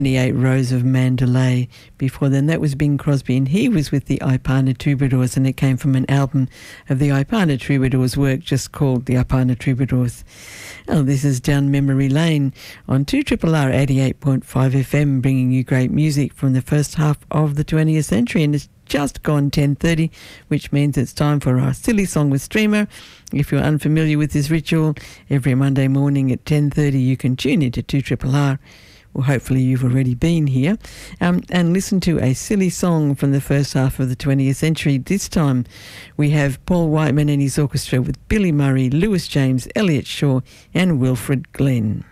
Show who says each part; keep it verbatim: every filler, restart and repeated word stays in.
Speaker 1: twenty-eight Rows of Mandalay. Before then, that was Bing Crosby, and he was with the Ipana Troubadours, and it came from an album of the Ipana Troubadours' work just called the Ipana Troubadours. Oh, this is Down Memory Lane on two R R R eighty-eight point five F M, bringing you great music from the first half of the twentieth century, and it's just gone ten thirty, which means it's time for our Silly Song with Streamer. If you're unfamiliar with this ritual, every Monday morning at ten thirty you can tune into two R R R. Well, hopefully you've already been here, um, and listen to a silly song from the first half of the twentieth century. This time we have Paul Whiteman and his orchestra with Billy Murray, Lewis James, Elliot Shaw and Wilfred Glenn.